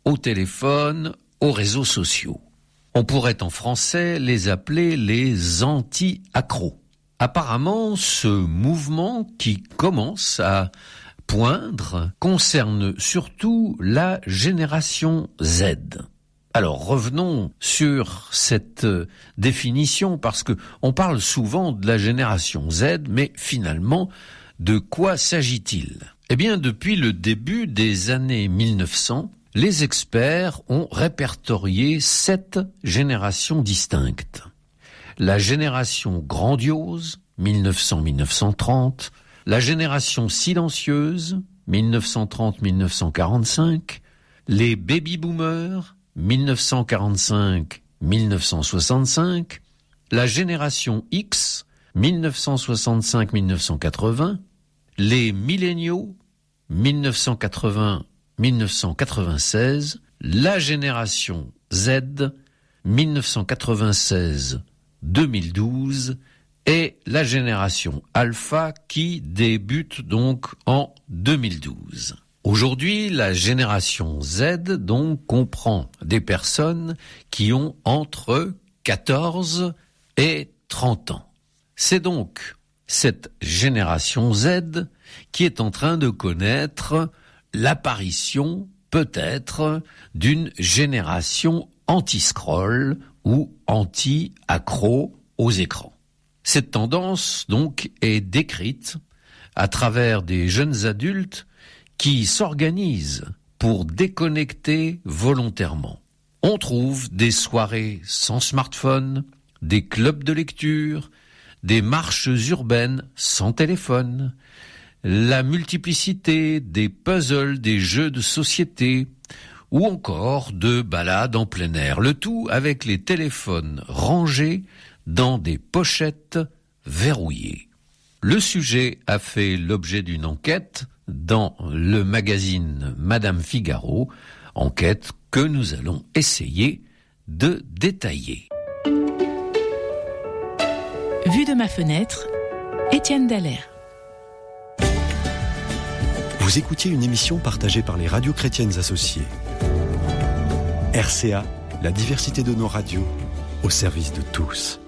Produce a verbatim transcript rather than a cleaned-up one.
au téléphone, aux réseaux sociaux. On pourrait en français les appeler les anti-accros. Apparemment, ce mouvement qui commence à poindre concerne surtout la génération Z. Alors revenons sur cette définition parce que on parle souvent de la génération Z, mais finalement, de quoi s'agit-il ? Eh bien, depuis le début des années mille neuf cents, les experts ont répertorié sept générations distinctes. La génération grandiose, mille neuf cents à mille neuf cent trente, la génération silencieuse, mille neuf cent trente à mille neuf cent quarante-cinq, les baby-boomers, mille neuf cent quarante-cinq à mille neuf cent soixante-cinq, la génération X, mille neuf cent soixante-cinq à mille neuf cent quatre-vingts, les milléniaux, mille neuf cent quatre-vingts à mille neuf cent quatre-vingt-seize, la génération Z, mille neuf cent quatre-vingt-seize à deux mille douze, et la génération Alpha qui débute donc en deux mille douze. Aujourd'hui, la génération Z donc comprend des personnes qui ont entre quatorze et trente ans. C'est donc cette génération Z qui est en train de connaître l'apparition peut-être d'une génération anti-scroll ou anti-accro aux écrans. Cette tendance, donc, est décrite à travers des jeunes adultes qui s'organisent pour déconnecter volontairement. On trouve des soirées sans smartphone, des clubs de lecture, des marches urbaines sans téléphone, la multiplicité des puzzles, des jeux de société, ou encore de balades en plein air, le tout avec les téléphones rangés dans des pochettes verrouillées. Le sujet a fait l'objet d'une enquête dans le magazine Madame Figaro, enquête que nous allons essayer de détailler. Vue de ma fenêtre, Étienne Dallaire. Vous écoutiez une émission partagée par les radios chrétiennes associées. R C A, la diversité de nos radios, au service de tous.